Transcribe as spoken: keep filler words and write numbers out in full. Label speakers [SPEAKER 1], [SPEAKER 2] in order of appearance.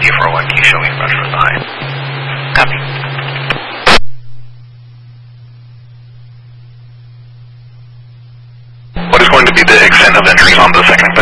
[SPEAKER 1] Q four one, can you show me Roger from behind? Copy. What is going to be the extent of entry on the second